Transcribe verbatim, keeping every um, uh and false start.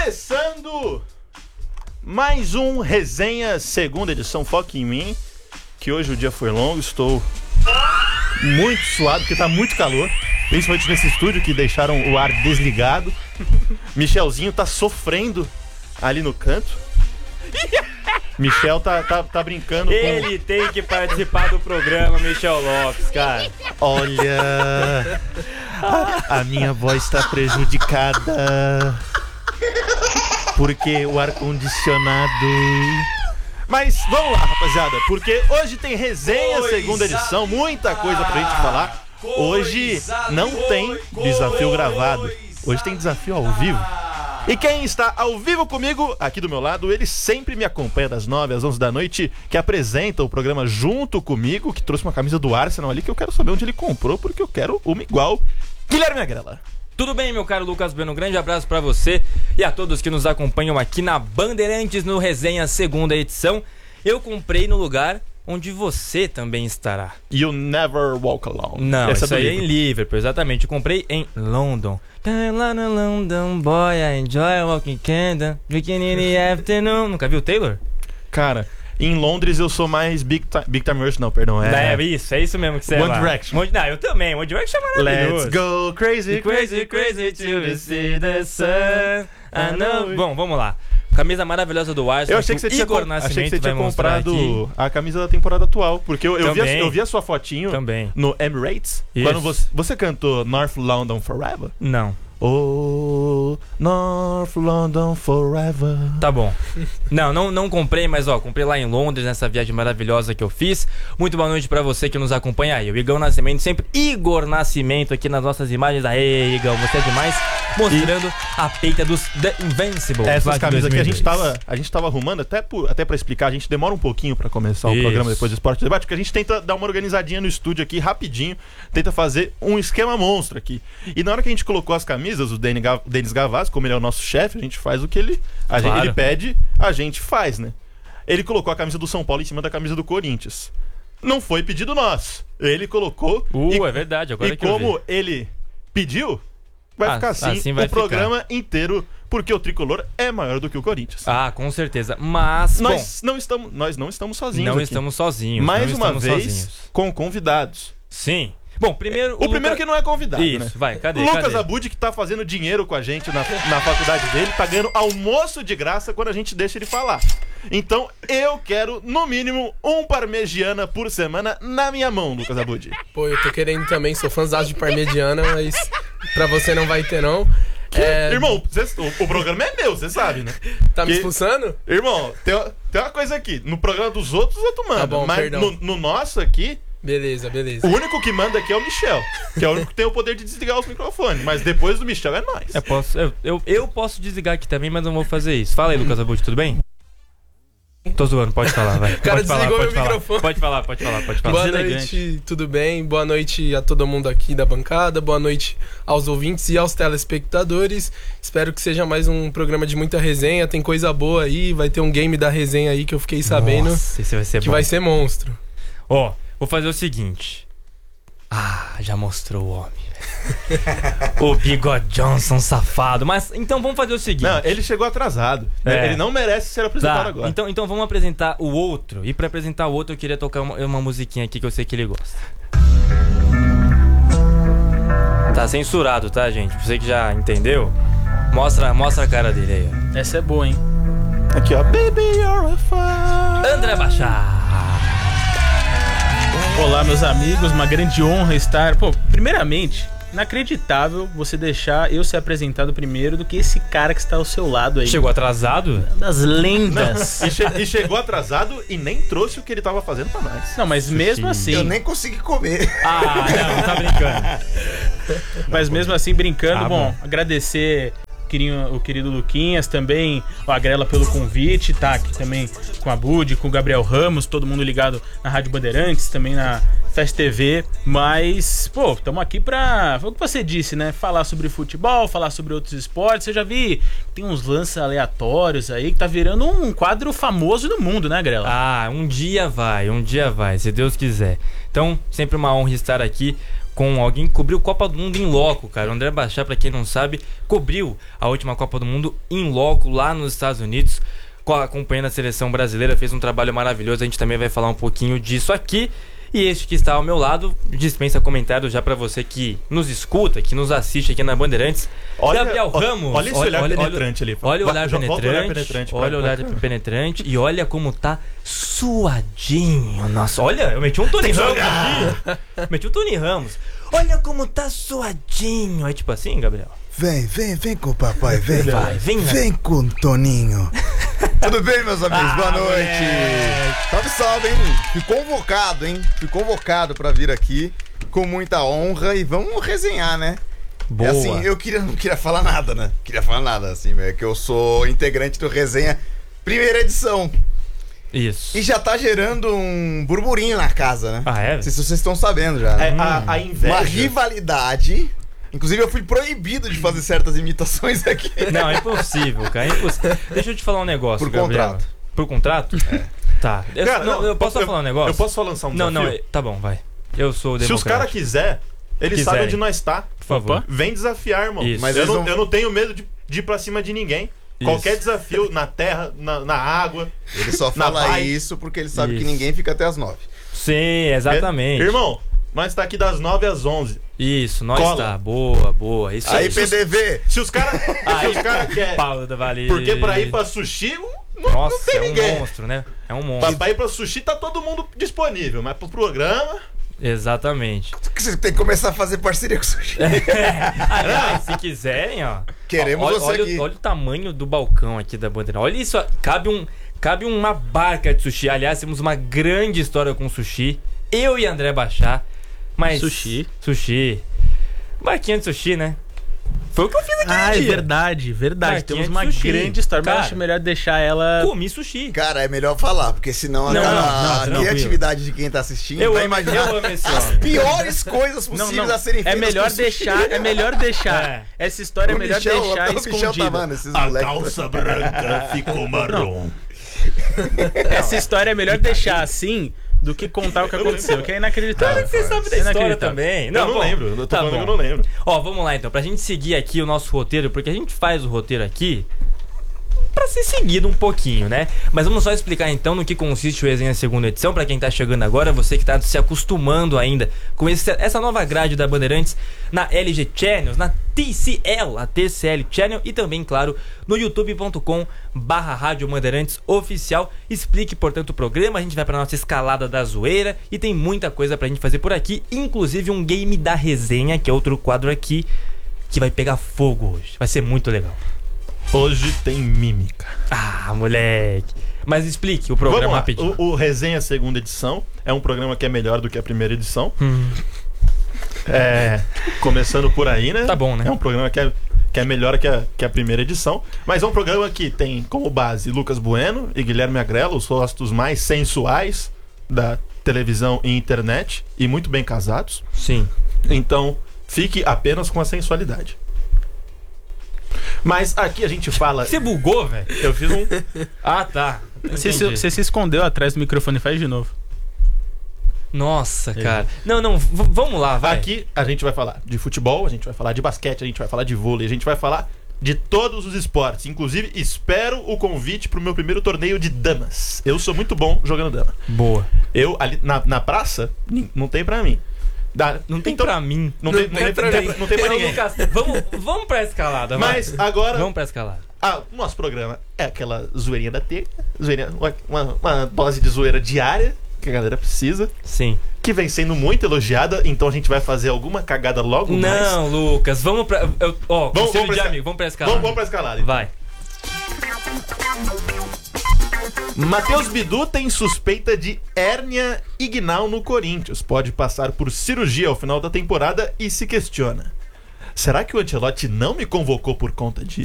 Começando mais um Resenha, segunda edição, foque em mim, que hoje o dia foi longo, estou muito suado, porque tá muito calor, principalmente nesse estúdio que deixaram o ar desligado. Michelzinho tá sofrendo ali no canto. Michel tá, tá, tá brincando Ele com... Ele tem que participar do programa, Michel Lopes, cara. Olha, a, a minha voz tá prejudicada porque o ar-condicionado... Mas vamos lá, rapaziada, porque hoje tem resenha, coisa segunda edição, muita coisa pra gente falar. Hoje não tem desafio gravado, hoje tem desafio ao vivo. E quem está ao vivo comigo, aqui do meu lado, ele sempre me acompanha das nove às onze da noite, que apresenta o programa junto comigo, que trouxe uma camisa do Arsenal ali, que eu quero saber onde ele comprou, porque eu quero uma igual. Guilherme Agrela. Tudo bem, meu caro Lucas Bueno? Um grande abraço pra você e a todos que nos acompanham aqui na Bandeirantes no Resenha segunda edição. Eu comprei no lugar onde você também estará. You never walk alone. Não, Essa isso é aí livro. É em Liverpool, exatamente. Eu comprei em London. Lá no London, boy, I enjoy walking candle, drinking in the afternoon. Nunca viu o Taylor? Cara, em Londres eu sou mais Big Time, Big Time Rush, não, perdão. É, é isso, é isso mesmo que você é One lá. Direction. One, não, eu também. One Direction é maravilhoso. Let's go crazy, crazy, crazy to see the sun. I know. Bom, vamos lá. Camisa maravilhosa do Arsenal. Eu achei que você tinha, Igor com... Nascimento achei que você tinha comprado aqui a camisa da temporada atual. Porque eu, eu, vi, a, eu vi a sua fotinho também no Emirates. Isso. Quando você, você cantou North London Forever? Não. Oh, North London Forever. Tá bom. Não, não, não comprei, mas ó, comprei lá em Londres, nessa viagem maravilhosa que eu fiz. Muito boa noite pra você que nos acompanha aí. O Igor Nascimento, sempre Igor Nascimento aqui nas nossas imagens. Aê, Igor, você é demais. Mostrando e... a peita dos The Invincible. Essas camisas aqui a gente tava, a gente tava arrumando, até, por, até pra explicar, a gente demora um pouquinho pra começar o Isso. programa depois do Esporte Debate, porque a gente tenta dar uma organizadinha no estúdio aqui, rapidinho, tenta fazer um esquema monstro aqui. E na hora que a gente colocou as camisas, o Denis Gavazzi, como ele é o nosso chefe, a gente faz o que ele, a claro. gente, ele pede, a gente faz, né? Ele colocou a camisa do São Paulo em cima da camisa do Corinthians. Não foi pedido nosso. Ele colocou. Uh, e, é verdade, agora e que eu como vi. ele pediu, vai ah, ficar assim, assim vai o programa ficar. inteiro, porque o tricolor é maior do que o Corinthians. Ah, com certeza. Mas nós bom, não estamos, nós não estamos sozinhos. Não aqui. estamos sozinhos. Mais não uma estamos vez sozinhos. com convidados. Sim. Bom, primeiro. O, o primeiro Luca... que não é convidado, Isso, né? vai, cadê? Lucas cadê? Abud, que tá fazendo dinheiro com a gente na, na faculdade dele, tá ganhando almoço de graça quando a gente deixa ele falar. Então, eu quero, no mínimo, um parmegiana por semana na minha mão, Lucas Abud. Pô, eu tô querendo também, sou fãzão de parmegiana, mas pra você não vai ter, não. É... Irmão, cê, o, o programa é meu, você sabe, né? Tá me que... expulsando? Irmão, tem, tem uma coisa aqui. No programa dos outros, os outros mandam. Tá bom, mas perdão. no, no nosso aqui... Beleza, beleza. O único que manda aqui é o Michel, que é o único que tem o poder de desligar os microfones. Mas depois do Michel é nós. Eu posso, eu, eu, eu posso desligar aqui também, mas não vou fazer isso. Fala aí, Lucas Abud, tudo bem? Tô zoando, pode falar, vai. O cara pode desligou falar, meu pode microfone. Falar. Pode falar, pode falar, pode falar. Boa Deselegante. noite, tudo bem? Boa noite a todo mundo aqui da bancada, boa noite aos ouvintes e aos telespectadores. Espero que seja mais um programa de muita resenha, tem coisa boa aí, vai ter um game da resenha aí que eu fiquei sabendo. Nossa, esse vai ser que bom. vai ser monstro. Ó, vou fazer o seguinte. Ah, já mostrou o homem. O Bigode Johnson, safado. Mas então vamos fazer o seguinte. Não, ele chegou atrasado. É. Ele não merece ser apresentado Tá, agora. Então, então vamos apresentar o outro. E pra apresentar o outro eu queria tocar uma, uma musiquinha aqui que eu sei que ele gosta. Tá censurado, tá, gente? Você que já entendeu, mostra, mostra a cara dele aí, ó. Essa é boa, hein? Aqui, ó. Baby, you're a fire. André Bachar. Olá, meus amigos, uma grande honra estar... Pô, primeiramente, inacreditável você deixar eu ser apresentado primeiro do que esse cara que está ao seu lado aí. Chegou atrasado? Das lendas. Não, e, che e chegou atrasado e nem trouxe o que ele tava fazendo pra nós. Não, mas mesmo assim... Eu nem consegui comer. Ah, não, tá brincando. Mas mesmo assim, brincando, Ah, bom, bom. agradecer o querido Luquinhas também, o Agrela pelo convite, tá aqui também com a Bud, com o Gabriel Ramos, todo mundo ligado na Rádio Bandeirantes, também na Fast T V, mas, pô, estamos aqui pra, foi o que você disse, né, falar sobre futebol, falar sobre outros esportes. Eu já vi, tem uns lances aleatórios aí que tá virando um quadro famoso no mundo, né, Agrela? Ah, um dia vai, um dia vai, se Deus quiser. Então, sempre uma honra estar aqui com alguém que cobriu Copa do Mundo em loco, cara. O André Bachar, pra quem não sabe, cobriu a última Copa do Mundo em loco lá nos Estados Unidos, acompanhando a seleção brasileira, fez um trabalho maravilhoso. A gente também vai falar um pouquinho disso aqui. E este que está ao meu lado dispensa comentários já pra você que nos escuta, que nos assiste aqui na Bandeirantes. Olha, Gabriel olha, Ramos. olha esse olhar olha, penetrante ali. Olha o olhar Volta o penetrante. olhar penetrante. Olha o olhar penetrante. E olha como tá suadinho. Nossa, olha, eu meti um Tony Ramos aqui. Meti um Tony Ramos. Olha como tá suadinho. É tipo assim, Gabriel? Vem, vem, vem com o papai, vem. Vai, vem, Vem com o Toninho. Tudo bem, meus amigos? Ah, Boa noite. moleque. Salve, salve, hein? Fui convocado, hein? Fui convocado pra vir aqui com muita honra e vamos resenhar, né? Boa. É assim, eu queria, não queria falar nada, né? Queria falar nada, assim, é que eu sou integrante do Resenha Primeira Edição. Isso. E já tá gerando um burburinho na casa, né? Ah, é? Não sei se vocês estão sabendo já. É, Né? a, a inveja. Uma rivalidade. Inclusive, eu fui proibido de fazer certas imitações aqui. Não, é impossível, cara. É impossível. Deixa eu te falar um negócio, Por Gabriel. contrato. Por contrato? É. Tá. Eu, Cara, não, não, eu posso só eu- falar um negócio? Eu posso só lançar um Não, desafio? não, é- tá bom, vai. Eu sou o Se os democrático. caras quiserem, eles Quiserem. sabem onde nós tá. Por favor. Vem desafiar, irmão. Isso. Mas eu, eles não, vão- eu não tenho medo de, de ir pra cima de ninguém. Isso. Qualquer desafio na terra, na, na água. Ele só Na fala paz. isso porque ele sabe Isso. que ninguém fica até as nove. Sim, exatamente. Irmão, nós tá aqui das nove às onze. Isso, nós Cola. tá. Boa, boa. Isso Aí, isso- P D V, Se os caras Aí, os cara querem. Paulo da Vale. Porque pra ir pra sushi, não, Nossa, não tem é um ninguém. monstro, né? É um Pra, monstro. pra ir pra sushi tá todo mundo disponível, mas pro programa. Exatamente. você tem que começar a fazer parceria com o sushi. Aliás, se quiserem, ó. Queremos olha, você olha, aqui. olha o tamanho do balcão aqui da Bandeira. Olha isso, ó, cabe, um, cabe uma barca de sushi. Aliás, temos uma grande história com sushi. Eu e André Bachar. Mas. Sushi? Sushi. Barquinha de sushi, né? Foi o que eu fiz aqui. Ah, é verdade, verdade. Marquinha Temos de uma sushi. grande história, mas Cara, eu acho melhor deixar ela. Comi sushi. Cara, é melhor falar, porque senão a, Não, cara- não, não, a tranquilo. criatividade de quem tá assistindo Eu vai amo, imaginar eu amo esse as homem. piores coisas Não, possíveis não. a serem É feitas melhor com sushi. deixar, é melhor deixar. É. Essa história é O melhor Michel, deixar até o Michel tá, escondida. mano, esses A moleques. calça branca ficou marrom. Essa história é melhor deixar assim do que contar o que aconteceu, que é inacreditável. Claro que você sabe da É história inacreditável. também. Eu não bom. lembro, eu tô Tá falando bom. que eu não lembro. Ó, vamos lá então, pra gente seguir aqui o nosso roteiro, porque a gente faz o roteiro aqui pra ser seguido um pouquinho, né? Mas vamos só explicar então no que consiste o Resenha Segunda Edição, pra quem tá chegando agora, você que tá se acostumando ainda com esse, essa nova grade da Bandeirantes na L G Channels, na T C L, a T C L Channel e também, claro, no youtube ponto com barra Rádio Bandeirantes Oficial. Explique, portanto, o programa, a gente vai pra nossa escalada da zoeira e tem muita coisa pra gente fazer por aqui, inclusive um game da resenha, que é outro quadro aqui que vai pegar fogo hoje. Vai ser muito legal. Hoje tem mímica. Ah, moleque. Mas explique o programa Vamos lá. rapidinho. O, o Resenha Segunda Edição é um programa que é melhor do que a primeira edição. Hum. É, começando por aí, né? Tá bom, né? É um programa que é, que é melhor que a, que a primeira edição. Mas é um programa que tem como base Lucas Bueno e Guilherme Agrello, os rostos mais sensuais da televisão e internet, e muito bem casados. Sim. Então, fique apenas com a sensualidade. Mas aqui a gente fala. Você bugou, velho? Eu fiz um. Ah, tá. Você, se- Entendi. você se escondeu atrás do microfone, faz de novo. Nossa, cara. Não, não, v- vamos lá, vai. Aqui a gente vai falar de futebol, a gente vai falar de basquete, a gente vai falar de vôlei, a gente vai falar de todos os esportes. Inclusive, espero o convite pro meu primeiro torneio de damas. Eu sou muito bom jogando dama. Boa. Eu, ali na, na praça, nin- não tem pra mim. Dá- Não tem então, pra mim. Não tem, não tem, pra não tem mim. pra- não tem pra Ô, ninguém. Lucas, vamos, vamos pra escalada, vai. Mas agora, Vamos pra escalada. ah, o nosso programa é aquela zoeirinha da T, zoeirinha, uma, uma, uma dose de zoeira diária que a galera precisa, Sim. que vem sendo muito elogiada, então a gente vai fazer alguma cagada logo mais. Não, Lucas, vamos pra. Eu, ó, Vamos- conselho vamos pra de esca- amigo, vamos pra escalada. Vamos, vamos pra escalada. então. Vai. Matheus Bidu tem suspeita de hérnia inguinal no Corinthians. Pode passar por cirurgia ao final da temporada e se questiona: será que o Ancelotti não me convocou por conta disso?